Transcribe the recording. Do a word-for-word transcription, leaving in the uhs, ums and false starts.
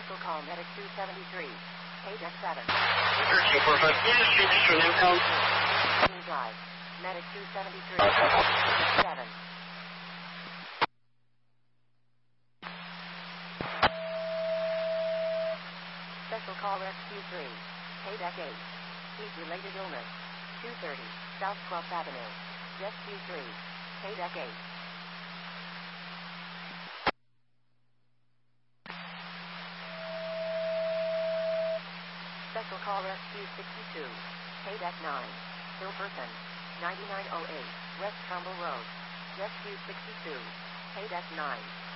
Special call Medic two seventy-three. Paydeck seven. thirteen forty-five. Yeah, street destroy impound. Drive. Medic two seventy-three. seven. Special call Rescue three. Paydeck eight. Heat-related illness. two thirty. South twelfth Avenue. Rescue three. Paydeck eight. Special call Rescue sixty-two. Paydeck nine. Hilperson. ninety-nine oh eight. West Trumbull Road. Rescue sixty-two. Paydeck nine.